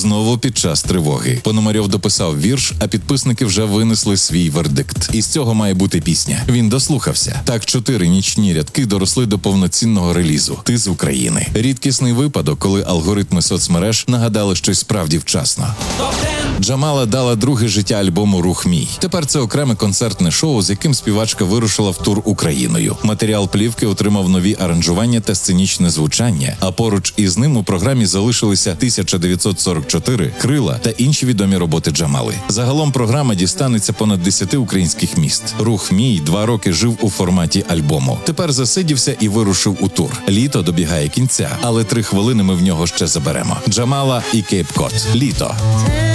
знову під час тривоги. Пономарьов дописав вірш, а підписники вже винесли свій вердикт. Із цього має бути пісня. Він дослухався. Так 4 нічні рядки доросли до повноцінного релізу «Ти з України». Рідкісний випадок, коли алгоритми соцмереж нагадали щось справді вчасно. Джамала дала друге життя альбому «Рух мій». Тепер це окреме концертне шоу, з яким співачка вирушила в тур Україною. Матеріал плівки отримав нові аранжування та сценічне звучання, а поруч із ним у програмі залишилися 1944, «Крила» та інші відомі роботи Джамали. Загалом програма дістанеться понад 10 українських міст. «Рух мій» 2 роки жив у форматі альбому. Тепер засидівся і вирушив у тур. Літо добігає кінця, але 3 хвилини ми в нього ще заберемо. Джамала і Кейп Кот. Літо.